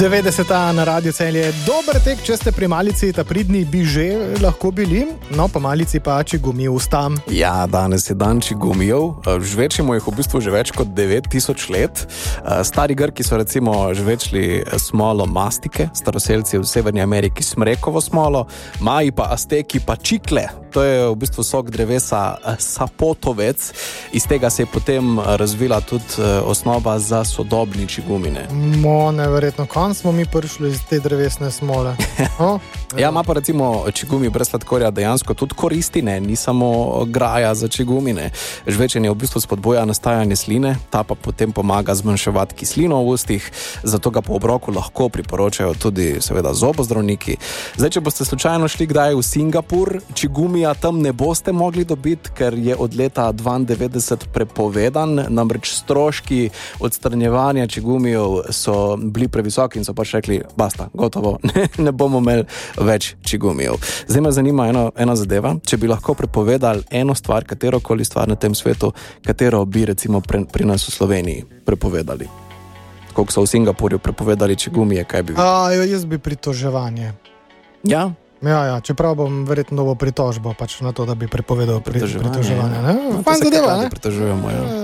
90 na Radio Celje. Dober tek, če ste pri malici, ta pridni bi že lahko bili, no pa malici pa čigumijev stam. Ja, danes je dan čigumijev. Žvečimo jih v bistvu že več kot 9000 let. Stari Grki so recimo žvečili smolo mastike, staroselci v Severni Ameriki smrekovo smolo, Maji pa Azteki pa čikle. To je v bistvu sok drevesa sapotovec. Iz tega se je potem razvila tudi osnova za sodobni čigumine. Neverjetno, kam smo mi prišli iz te drevesne smole? Ja, ima pa recimo čigumi brez sladkorja dejansko tudi koristi, ne, ni samo graja za čigumine. Žvečenje v bistvu spodbuja nastajanje sline, ta pa potem pomaga zmanjševati kislino v ustih, zato ga po obroku lahko priporočajo tudi seveda zobozdravniki. Zdaj, če boste slučajno šli kdaj v Singapur, čigumija tam ne boste mogli dobiti, ker je od leta 92 prepovedan, namreč stroški odstranjevanja čigumijev so bili previsoki in so pač rekli, basta, gotovo, ne bomo imeli več čigumijev. Zdaj me zanima ena zadeva, če bi lahko prepovedali eno stvar, katerokoli stvar na tem svetu, katero bi recimo pri nas v Sloveniji prepovedali. Koliko so v Singapurju prepovedali čigumije, kaj bi... Jaz bi pritoževanje. Ja? Ja, čeprav bom verjetno dobil pritožbo pač na to, da bi prepovedal pritoževanje. Fajn zadeva, ne? Pritožujemo, ja.